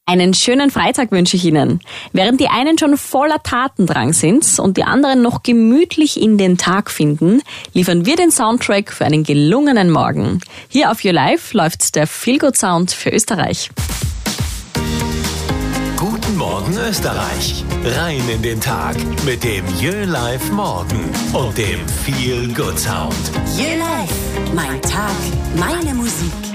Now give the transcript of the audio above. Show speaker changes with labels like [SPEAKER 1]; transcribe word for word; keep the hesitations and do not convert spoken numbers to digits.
[SPEAKER 1] Einen schönen Freitag wünsche ich Ihnen. Während die einen schon voller Tatendrang sind und die anderen noch gemütlich in den Tag finden, liefern wir den Soundtrack für einen gelungenen Morgen. Hier auf YouLife läuft der Feelgood Sound für Österreich.
[SPEAKER 2] Guten Morgen Österreich. Rein in den Tag mit dem YouLife Morgen und dem Feelgood Sound.
[SPEAKER 3] YouLife. Mein Tag, meine Musik.